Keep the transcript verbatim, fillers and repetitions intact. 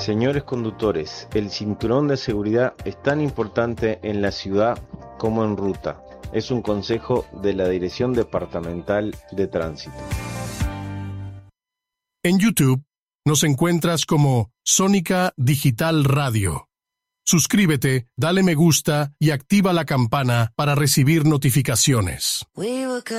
Señores conductores, el cinturón de seguridad es tan importante en la ciudad como en ruta. Es un consejo de la Dirección Departamental de Tránsito. En YouTube nos encuentras como Sónica Digital Radio. Suscríbete, dale me gusta y activa la campana para recibir notificaciones.